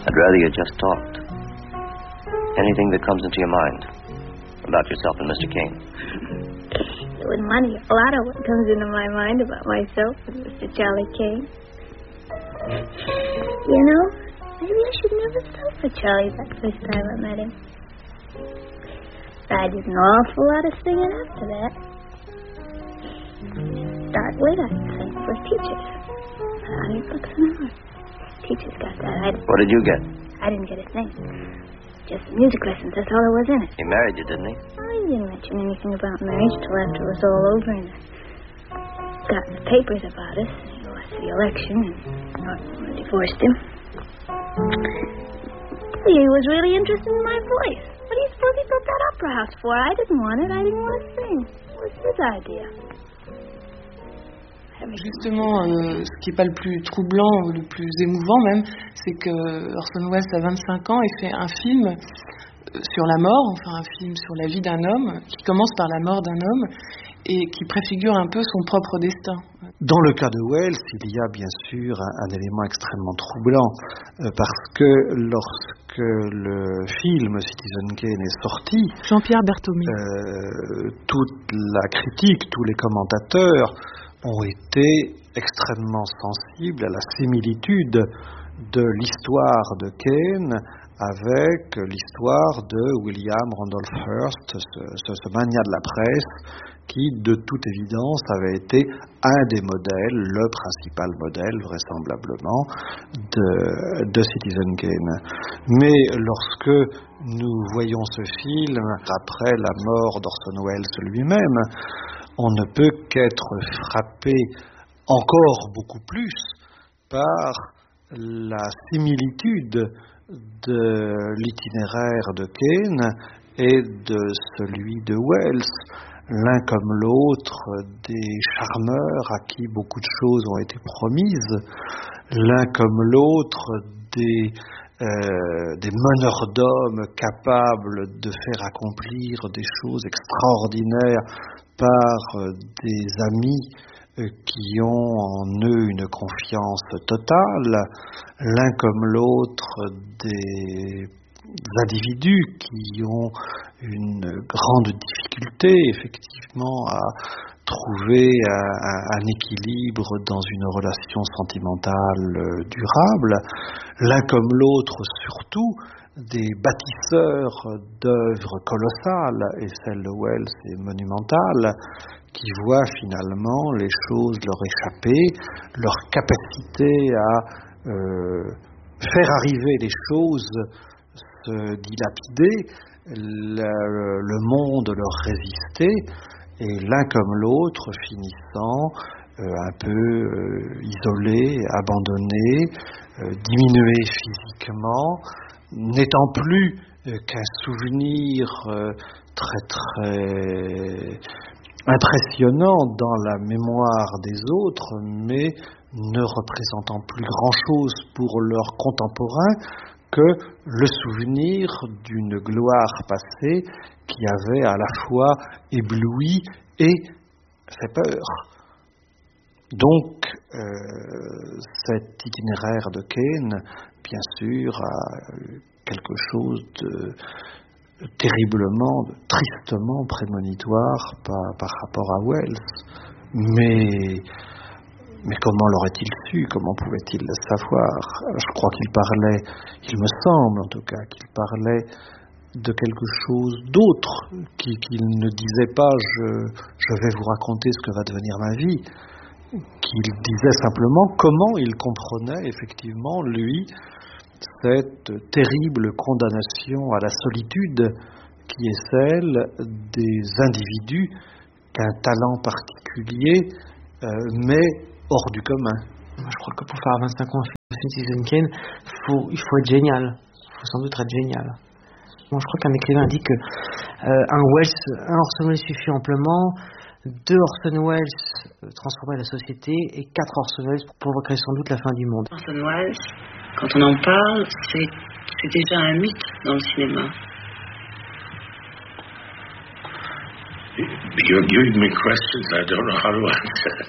I'd rather you just talked. Anything that comes into your mind about yourself and Mr. Kane. It wouldn't mind a lot of what comes into my mind about myself and Mr. Charlie Kane. You know, maybe I should never fell for Charlie that first time I met him. I did an awful lot of singing after that. Start with, I sang for teachers. $100 an hour. Teachers got that. What did you get? I didn't get a thing. Just music lessons, that's all there was in it. He married you, didn't he? Well, he didn't mention anything about marriage till after it was all over, and I got in the papers about us. He lost the election, and I divorced him. He was really interested in my voice. What do you suppose he built that opera house for? I didn't want it. I didn't want to sing. It was his idea. Justement, ce qui n'est pas le plus troublant ou le plus émouvant même, c'est que Orson Welles a 25 ans et fait un film sur la mort, enfin un film sur la vie d'un homme, qui commence par la mort d'un homme et qui préfigure un peu son propre destin. Dans le cas de Welles, il y a bien sûr un élément extrêmement troublant, parce que lorsque le film Citizen Kane est sorti, Jean-Pierre Berthomé, toute la critique, tous les commentateurs ont été extrêmement sensibles à la similitude de l'histoire de Kane avec l'histoire de William Randolph Hearst, ce magnat de la presse qui, de toute évidence, avait été un des modèles, le principal modèle, vraisemblablement, de Citizen Kane. Mais lorsque nous voyons ce film, après la mort d'Orson Welles lui-même, on ne peut qu'être frappé encore beaucoup plus par la similitude de l'itinéraire de Kane et de celui de Welles. L'un comme l'autre des charmeurs à qui beaucoup de choses ont été promises, l'un comme l'autre des meneurs d'hommes capables de faire accomplir des choses extraordinaires par des amis qui ont en eux une confiance totale, l'un comme l'autre des individus qui ont une grande difficulté effectivement à trouver un équilibre dans une relation sentimentale durable, l'un comme l'autre surtout des bâtisseurs d'œuvres colossales, et celle de Welles est monumentale, qui voient finalement les choses leur échapper, leur capacité à faire arriver les choses se dilapider, le monde leur résister, et l'un comme l'autre finissant un peu isolé, abandonné, diminué physiquement, n'étant plus qu'un souvenir très très impressionnant dans la mémoire des autres, mais ne représentant plus grand-chose pour leurs contemporains que le souvenir d'une gloire passée qui avait à la fois ébloui et fait peur. Donc, cet itinéraire de Kane, bien sûr, a quelque chose de terriblement, de tristement prémonitoire par rapport à Welles. Mais comment l'aurait-il su? Comment pouvait-il le savoir? Je crois qu'il parlait, il me semble en tout cas, qu'il parlait de quelque chose d'autre, qu'il ne disait pas je vais vous raconter ce que va devenir ma vie, qu'il disait simplement comment il comprenait effectivement, lui, cette terrible condamnation à la solitude qui est celle des individus qu'un talent particulier met hors du commun. Je crois que pour faire 25 ans Citizen Kane, il faut être génial. Il faut sans doute être génial. Bon, je crois qu'un écrivain dit que un Orson Welles suffit amplement, 2 Orson Welles transformer la société et 4 Orson Welles pour provoquer sans doute la fin du monde. Orson Welles, quand on en parle, c'est déjà un mythe dans le cinéma. You're giving me questions I don't know how to answer.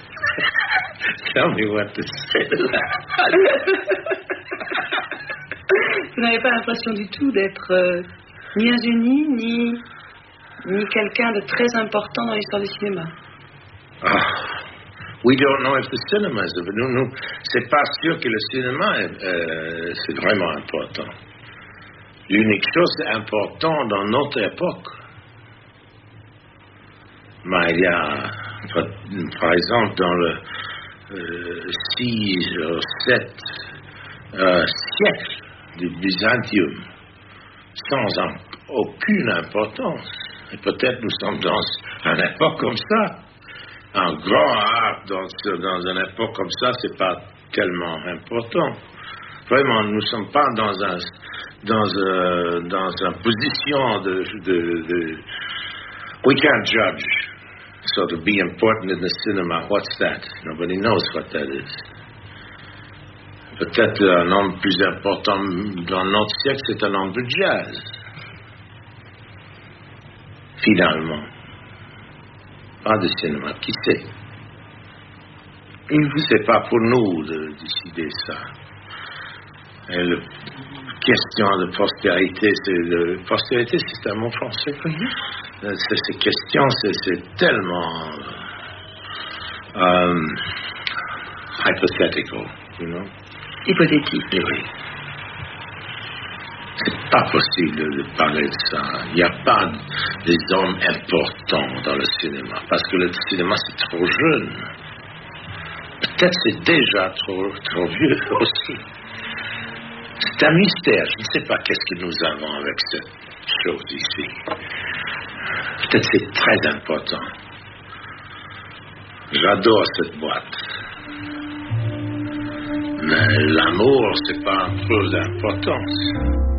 Tell me what to say to that. n'avez pas l'impression du tout d'être ni un génie, ni quelqu'un de très important dans l'histoire du cinéma. We don't know if the cinema is. Nous, c'est pas sûr que le cinéma c'est vraiment important. L'unique chose c'est important dans notre époque. Mais il y a, par exemple, dans le 6 ou 7 siècles du Byzantium, sans aucune importance. Et peut-être nous sommes dans une époque comme ça. Un grand art dans une époque comme ça, c'est pas tellement important. Vraiment, nous ne sommes pas dans une position de we can't judge. So to be important in the cinema, what's that? Nobody knows what that is. Peut-être un homme plus important dans notre siècle, c'est un homme de jazz. Finalement. Pas de cinéma, qui sait? C'est pas pour nous de décider ça. Et la question de postérité, postérité, c'est un mot français. Ces questions, c'est tellement hypothetical, you know? Hypothétique. Oui. C'est pas possible de parler de ça. Il n'y a pas des hommes importants dans le cinéma, parce que le cinéma c'est trop jeune. Peut-être c'est déjà trop vieux aussi. C'est un mystère. Je ne sais pas qu'est-ce que nous avons avec cette chose ici. Peut-être c'est très important. J'adore cette boîte. Mais l'amour, c'est pas une chose d'importance.